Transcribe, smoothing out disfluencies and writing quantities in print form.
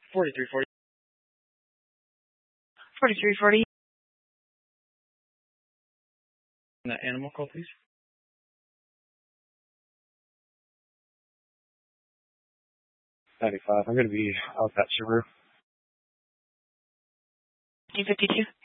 4340. 4340. That animal call, please. 95. I'm going to be out that sugar. 252.